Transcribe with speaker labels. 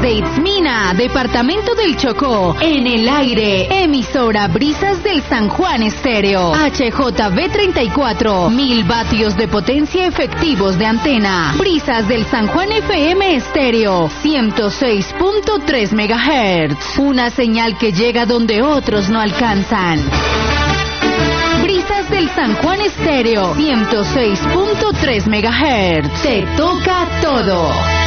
Speaker 1: de Itzmina, departamento del Chocó, en el aire, emisora Brisas del San Juan Estéreo, HJB 34, 1000 vatios de potencia efectivos de antena, Brisas del San Juan FM Estéreo, 106.3 MHz, una señal que llega donde otros no alcanzan. Brisas del San Juan Estéreo, 106.3 MHz, te toca todo.